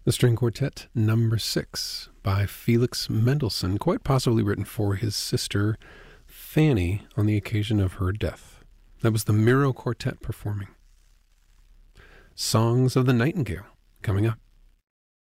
The String Quartet number 6 by Felix Mendelssohn, quite possibly written for his sister Fanny on the occasion of her death. That was the Miro Quartet performing. Songs of the Nightingale coming up.